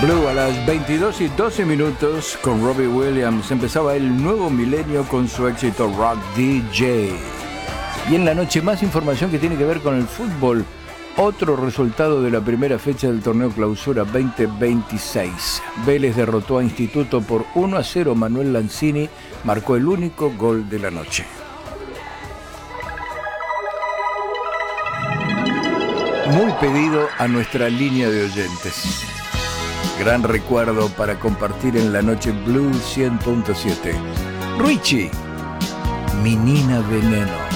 Blue a las 22:12 con Robbie Williams. Empezaba el nuevo milenio con su éxito Rock DJ. Y en la noche más información que tiene que ver con el fútbol. Otro resultado de la primera fecha del torneo Clausura 2026. Vélez derrotó a Instituto por 1-0. Manuel Lanzini marcó el único gol de la noche. Muy pedido a nuestra línea de oyentes. Gran recuerdo para compartir en la noche Blue 100.7. Richie, Menina Veneno.